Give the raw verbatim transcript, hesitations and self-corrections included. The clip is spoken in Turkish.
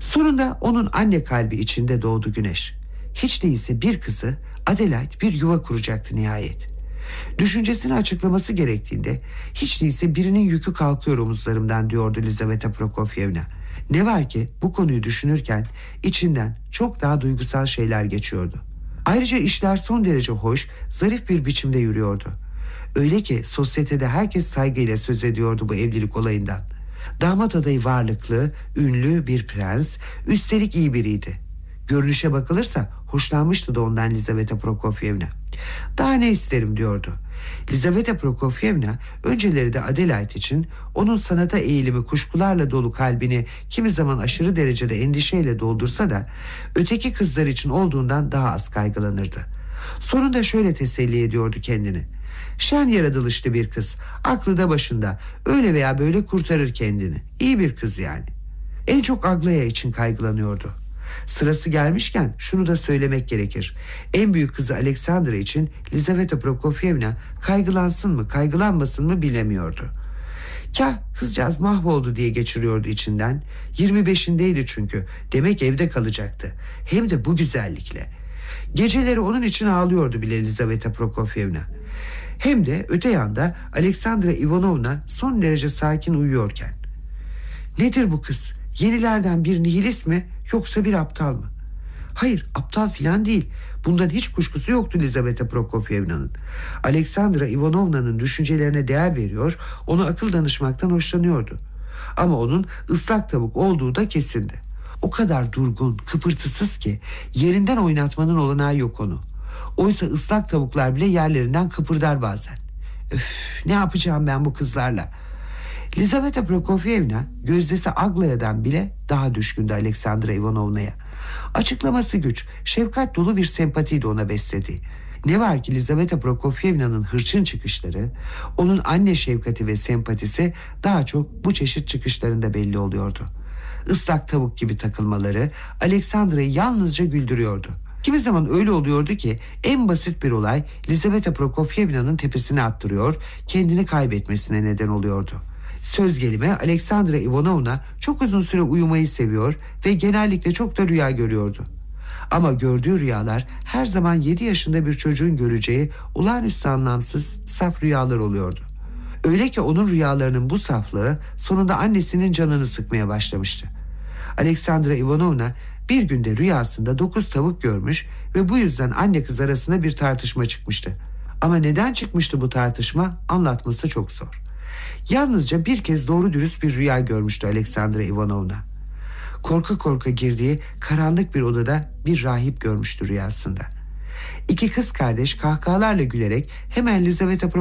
Sonunda onun anne kalbi içinde doğdu güneş. Hiç değilse bir kızı, Adelaide, bir yuva kuracaktı nihayet. Düşüncesini açıklaması gerektiğinde hiç değilse birinin yükü kalkıyor omuzlarımdan diyordu Lizaveta Prokofyevna. Ne var ki bu konuyu düşünürken içinden çok daha duygusal şeyler geçiyordu. Ayrıca işler son derece hoş, zarif bir biçimde yürüyordu. Öyle ki sosyetede herkes saygıyla söz ediyordu bu evlilik olayından. Damat adayı varlıklı, ünlü bir prens, üstelik iyi biriydi. Görünüşe bakılırsa hoşlanmıştı da ondan Lizaveta Prokofyevna. Daha ne isterim diyordu. Lizaveta Prokofyevna önceleri de Adelaide için onun sanata eğilimi kuşkularla dolu kalbini kimi zaman aşırı derecede endişeyle doldursa da öteki kızlar için olduğundan daha az kaygılanırdı. Sonunda şöyle teselli ediyordu kendini. Şen yaratılışlı bir kız, aklı da başında, öyle veya böyle kurtarır kendini. İyi bir kız yani. En çok Aglaya için kaygılanıyordu. Sırası gelmişken şunu da söylemek gerekir. En büyük kızı Alexandra için Lizaveta Prokofyevna kaygılansın mı kaygılanmasın mı bilemiyordu. Kah kızcağız mahvoldu diye geçiriyordu içinden. yirmi beşindeydi çünkü. Demek evde kalacaktı. Hem de bu güzellikle. Geceleri onun için ağlıyordu bile Lizaveta Prokofyevna. Hem de öte yanda Alexandra Ivanovna son derece sakin uyuyorken. Nedir bu kız? Yenilerden bir nihilist mi yoksa bir aptal mı? Hayır, aptal filan değil. Bundan hiç kuşkusu yoktu Lizaveta Prokofyevna'nın. Alexandra Ivanovna'nın düşüncelerine değer veriyor, ona akıl danışmaktan hoşlanıyordu. Ama onun ıslak tavuk olduğu da kesindi. O kadar durgun, kıpırtısız ki yerinden oynatmanın olanağı yok onu. Oysa ıslak tavuklar bile yerlerinden kıpırdar bazen. Öf, ne yapacağım ben bu kızlarla? Lizaveta Prokofyevna gözdesi Aglaya'dan bile daha düşkündü Alexandra Ivanovna'ya. Açıklaması güç, şefkat dolu bir sempatiydi ona beslediği. Ne var ki Lizaveta Prokofyevna'nın hırçın çıkışları, onun anne şefkati ve sempatisi daha çok bu çeşit çıkışlarında belli oluyordu. Islak tavuk gibi takılmaları Alexandra'yı yalnızca güldürüyordu. Kimi zaman öyle oluyordu ki en basit bir olay Lizaveta Prokofyevna'nın tepesine attırıyor, kendini kaybetmesine neden oluyordu. Söz gelimi Alexandra Ivanovna çok uzun süre uyumayı seviyor ve genellikle çok da rüya görüyordu. Ama gördüğü rüyalar her zaman yedi yaşında bir çocuğun göreceği olağanüstü anlamsız, saf rüyalar oluyordu. Öyle ki onun rüyalarının bu saflığı sonunda annesinin canını sıkmaya başlamıştı. Alexandra Ivanovna bir günde rüyasında dokuz tavuk görmüş ve bu yüzden anne kız arasında bir tartışma çıkmıştı. Ama neden çıkmıştı bu tartışma anlatması çok zor. Yalnızca bir kez doğru dürüst bir rüya görmüştü Alexandra Ivanovna. Korka korka girdiği karanlık bir odada bir rahip görmüştü rüyasında. İki kız kardeş kahkahalarla gülerek hemen Lizaveta